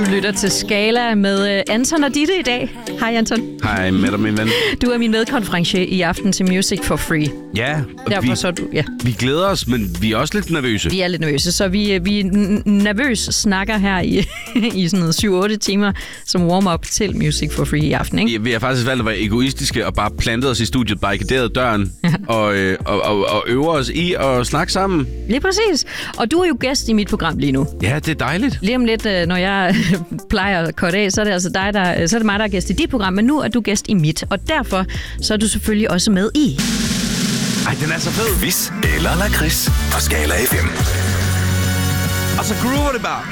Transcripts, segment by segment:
lytter til Skala med Anton og Ditte i dag. Hej Anton. Hej med dig, min ven. Du er min medkonferencier i aften til Music for Free. Ja, vi glæder os, men vi er også lidt nervøse. Vi er lidt nervøse, så vi nervøst snakker her i sådan noget 7-8 timer som warm-up til Music for Free i aften, ikke? Vi har faktisk valgt at være egoistiske og bare plantet os i studiet, barrikaderet døren og øver os i at snakke sammen. Lige præcis. Og du er jo gæst i mit program lige nu. Ja, det er dejligt. Lige om lidt, når jeg plejer at korte af, så er det altså dig, så er det mig, der er gæst i dit program, men nu er du gæst i mit, og derfor så er du selvfølgelig også med i. Ej, den er så fed. Quiz eller lakrids på Skala FM. Og så groover det bare.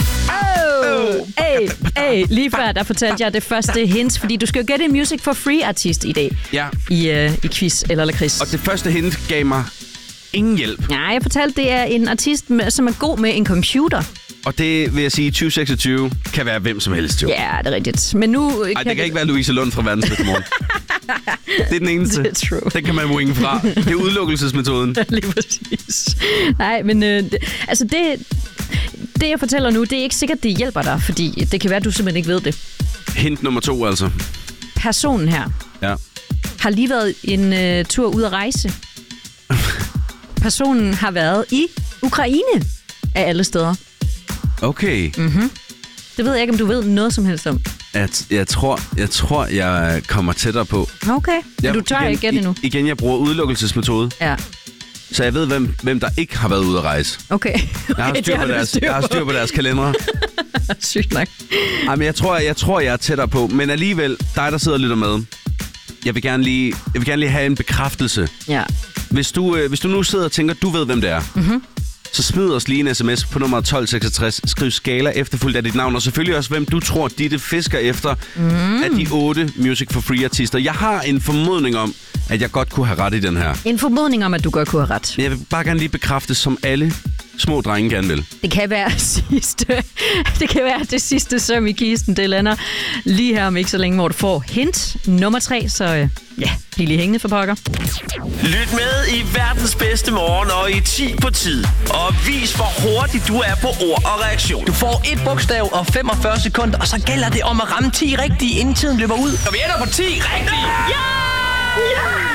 Lige før, der fortalte jeg det første hint, fordi du skal jo gætte en Music for Free artist i dag. Ja. I quiz eller lakrids. Og det første hint gav mig ingen hjælp. Nej, jeg fortalte, det er en artist, som er god med en computer. Og det vil jeg sige, 2026 kan være hvem som helst, jo. Ja, det er rigtigt. Men nu... Ej, det kan ikke være Louise Lund fra Verdens Bedste Morgen. Det er den eneste. Det er true. Den kan man winge fra. Det er udelukkelsesmetoden. Lige præcis. Nej, men det jeg fortæller nu, det er ikke sikkert, det hjælper dig, fordi det kan være, at du simpelthen ikke ved det. Hint nummer 2, altså. Personen her har lige været en tur ud at rejse. Personen har været i Ukraine af alle steder. Okay. Mm-hmm. Det ved jeg ikke, om du ved noget som helst om. Jeg tror, jeg kommer tættere på. Okay, men du tør ikke gætte endnu. Igen, jeg bruger udelukkelsesmetode. Ja. Så jeg ved, hvem der ikke har været ude at rejse. Okay. Jeg har styr på deres kalendere. Sygt nok. Ej, men jeg tror, jeg er tættere på. Men alligevel, dig der sidder og lytter med, jeg vil gerne lige have en bekræftelse. Ja. Hvis du nu sidder og tænker, du ved, hvem det er, så smid os lige en sms på nummer 1266. Skriv Skala efterfulgt af dit navn, og selvfølgelig også, hvem du tror, Ditte fisker efter af de 8 Music for Free artister. Jeg har en formodning om, at jeg godt kunne have ret i den her. En formodning om, at du godt kunne have ret. Jeg vil bare gerne lige bekræfte, som alle små drenge gerne vil. Det kan være det sidste søm i kisten, det lander lige her om ikke så længe, hvor du får hint nummer 3, så bliv lige hængende for pokker. Lyt med i verdens bedste morgen og i 10 på tid. Og vis, hvor hurtigt du er på ord og reaktion. Du får et bogstav og 45 sekunder, og så gælder det om at ramme 10 rigtige, inden tiden løber ud. Og vi ender på 10 rigtige! Ja!